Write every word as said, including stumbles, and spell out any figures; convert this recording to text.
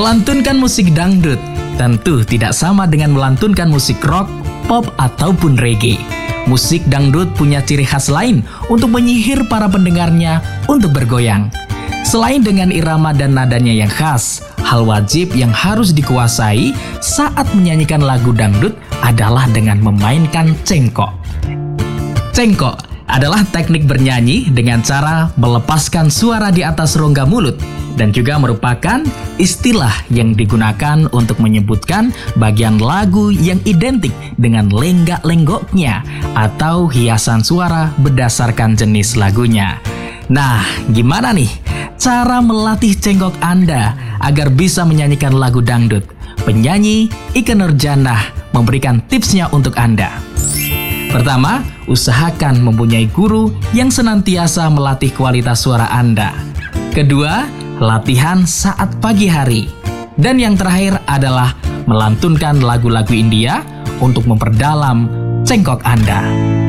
Melantunkan musik dangdut tentu tidak sama dengan melantunkan musik rock, pop, ataupun reggae. Musik dangdut punya ciri khas lain untuk menyihir para pendengarnya untuk bergoyang. Selain dengan irama dan nadanya yang khas, hal wajib yang harus dikuasai saat menyanyikan lagu dangdut adalah dengan memainkan cengkok. Cengkok adalah teknik bernyanyi dengan cara melepaskan suara di atas rongga mulut dan juga merupakan istilah yang digunakan untuk menyebutkan bagian lagu yang identik dengan lenggak-lenggoknya atau hiasan suara berdasarkan jenis lagunya. Nah, gimana nih cara melatih cengkok Anda agar bisa menyanyikan lagu dangdut? Penyanyi Ikke Nurjanah memberikan tipsnya untuk Anda. Pertama, usahakan mempunyai guru yang senantiasa melatih kualitas suara Anda. Kedua, latihan saat pagi hari. Dan yang terakhir adalah melantunkan lagu-lagu India untuk memperdalam cengkok Anda.